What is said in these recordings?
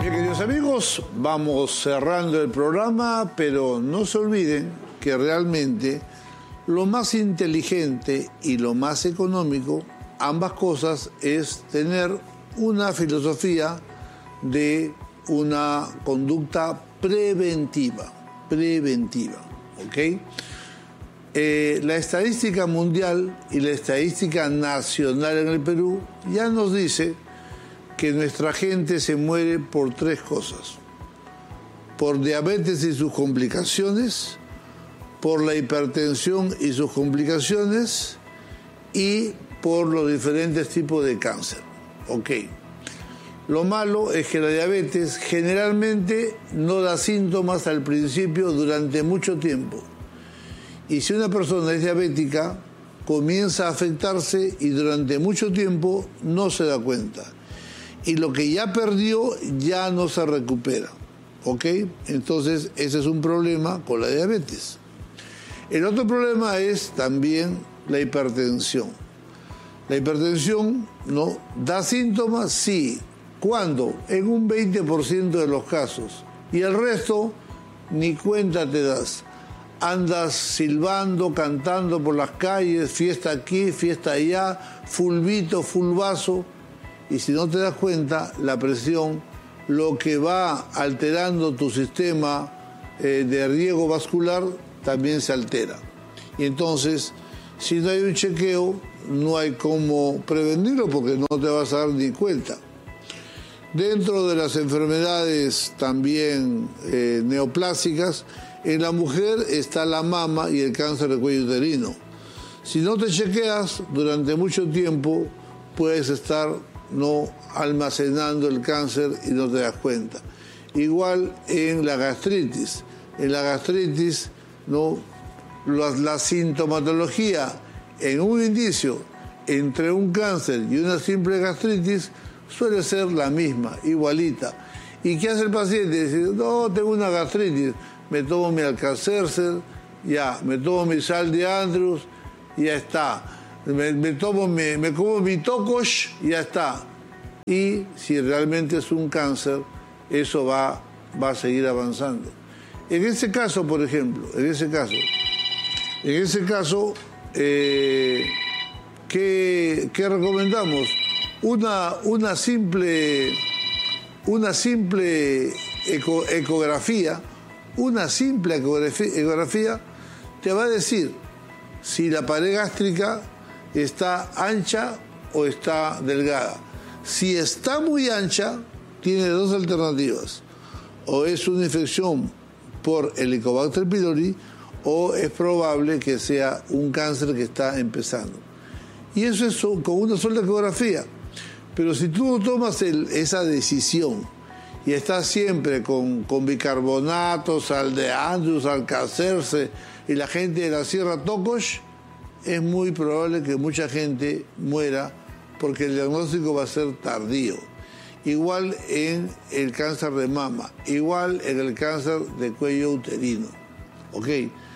Bien, queridos amigos, vamos cerrando el programa, pero no se olviden que realmente lo más inteligente y lo más económico, ambas cosas, es tener una filosofía de una conducta preventiva, ¿ok? La estadística mundial y la estadística nacional en el Perú ya nos dice que nuestra gente se muere por 3 cosas: por diabetes y sus complicaciones, por la hipertensión y sus complicaciones y por los diferentes tipos de cáncer. Ok. Lo malo es que la diabetes generalmente no da síntomas al principio durante mucho tiempo. Y si una persona es diabética, comienza a afectarse y durante mucho tiempo no se da cuenta. Y lo que ya perdió ya no se recupera. ¿Ok? Entonces ese es un problema con la diabetes. El otro problema es también la hipertensión. La hipertensión, ¿no?, da síntomas, sí. ¿Cuándo? En un 20% de los casos. Y el resto, ni cuenta te das. Andas silbando, cantando por las calles, fiesta aquí, fiesta allá, fulbito, fulbazo. Y si no te das cuenta, la presión, lo que va alterando tu sistema de riego vascular, también se altera. Y entonces, si no hay un chequeo, no hay cómo prevenirlo porque no te vas a dar ni cuenta. Dentro de las enfermedades también neoplásicas, en la mujer está la mama y el cáncer de cuello uterino. Si no te chequeas durante mucho tiempo, puedes estar no almacenando el cáncer y no te das cuenta. Igual en la gastritis. En la gastritis, ¿no?, la sintomatología en un indicio entre un cáncer y una simple gastritis suele ser la misma, igualita. ¿Y qué hace el paciente? Dice, no, tengo una gastritis, me tomo mi Alka-Seltzer, ya, me tomo mi sal de Andrews, ya está. Me como mi Tokosh, ya está. Y si realmente es un cáncer, eso va a seguir avanzando. En ese caso, por ejemplo, ¿qué recomendamos? Una simple ecografía te va a decir si la pared gástrica está ancha o está delgada. Si está muy ancha, tiene 2 alternativas. O es una infección por Helicobacter pylori o es probable que sea un cáncer que está empezando. Y eso es con una sola ecografía. Pero si tú tomas esa decisión y estás siempre con bicarbonato, sal de Andrews, Alka-Seltzer y la gente de la Sierra Tokosh, es muy probable que mucha gente muera porque el diagnóstico va a ser tardío. Igual en el cáncer de mama, igual en el cáncer de cuello uterino. ¿Ok?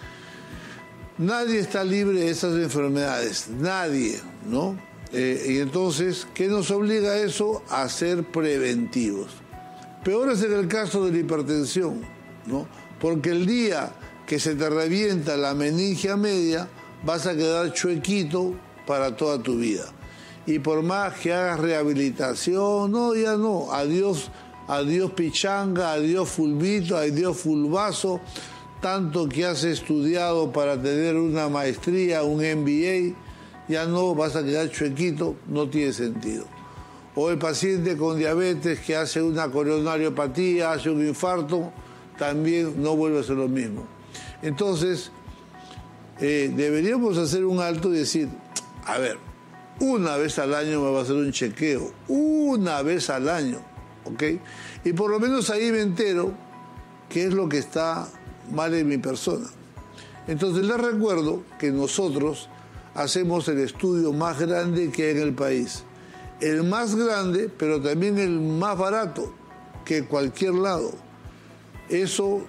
Nadie está libre de esas enfermedades, nadie, ¿no? Y entonces, ¿qué nos obliga a eso? A ser preventivos. Peor es en el caso de la hipertensión, ¿no? Porque el día que se te revienta la meningia media, vas a quedar chuequito para toda tu vida. Y por más que hagas rehabilitación, no, ya no. Adiós pichanga, adiós fulbito, adiós fulbazo. Tanto que has estudiado para tener una maestría, un MBA, ya no, vas a quedar chuequito, no tiene sentido. O el paciente con diabetes que hace una coronariopatía, hace un infarto, también no vuelve a ser lo mismo. Entonces, deberíamos hacer un alto y decir, a ver, una vez al año me va a hacer un chequeo, una vez al año, ¿ok? Y por lo menos ahí me entero qué es lo que está mal en mi persona. Entonces les recuerdo que nosotros hacemos el estudio más grande que hay en el país. El más grande, pero también el más barato que cualquier lado. Eso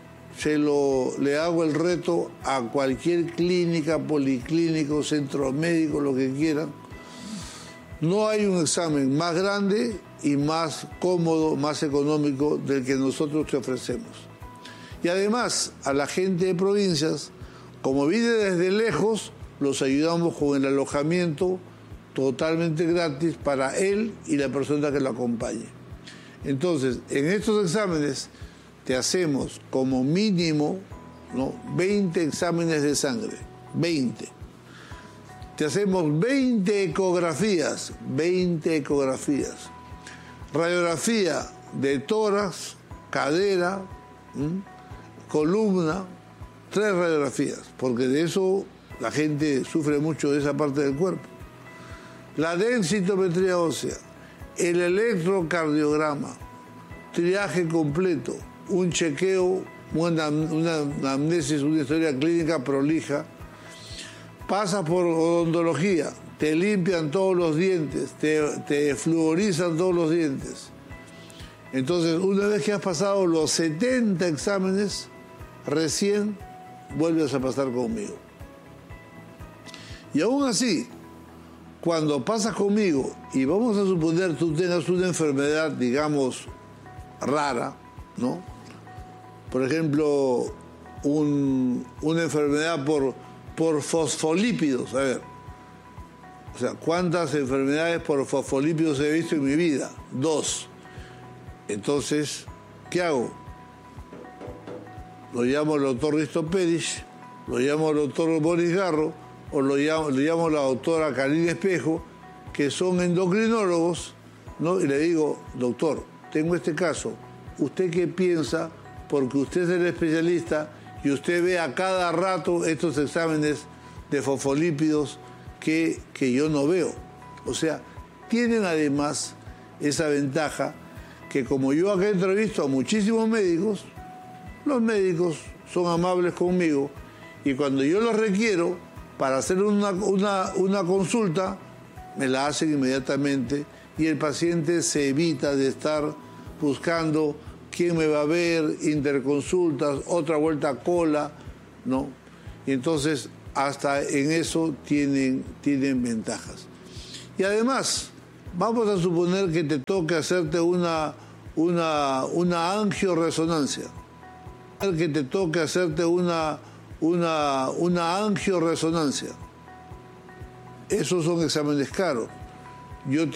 le hago el reto a cualquier clínica, policlínico, centro médico, lo que quieran. No hay un examen más grande y más cómodo, más económico del que nosotros te ofrecemos. Y además, a la gente de provincias, como viene desde lejos, los ayudamos con el alojamiento totalmente gratis para él y la persona que lo acompañe. Entonces, en estos exámenes te hacemos como mínimo, ¿no?, 20 exámenes de sangre, 20. Te hacemos 20 ecografías, radiografía de tórax, cadera, columna, 3 radiografías, porque de eso la gente sufre mucho de esa parte del cuerpo. La densitometría ósea, el electrocardiograma, triaje completo, un chequeo, una anamnesis, una historia clínica prolija. Pasas por odontología, te limpian todos los dientes, te fluorizan todos los dientes. Entonces, una vez que has pasado los 70 exámenes, recién vuelves a pasar conmigo. Y aún así, cuando pasas conmigo y vamos a suponer tú tengas una enfermedad, digamos, rara, ¿no? Por ejemplo, una enfermedad por fosfolípidos. A ver, o sea, ¿cuántas enfermedades por fosfolípidos he visto en mi vida? 2. Entonces, ¿qué hago? Lo llamo al doctor Risto Pérez, lo llamo al doctor Boris Garro, o lo llamo a la doctora Karina Espejo, que son endocrinólogos, ¿no? Y le digo, doctor, tengo este caso, ¿usted qué piensa? Porque usted es el especialista y usted ve a cada rato estos exámenes de fosfolípidos que yo no veo. O sea, tienen además esa ventaja que, como yo acá he entrevisto a muchísimos médicos, los médicos son amables conmigo y cuando yo los requiero para hacer una consulta, me la hacen inmediatamente y el paciente se evita de estar buscando quién me va a ver, interconsultas, otra vuelta a cola, ¿no? Y entonces hasta en eso tienen ventajas. Y además, vamos a suponer que te toque hacerte una angioresonancia. Que te toque hacerte una angioresonancia. Esos son exámenes caros. Yo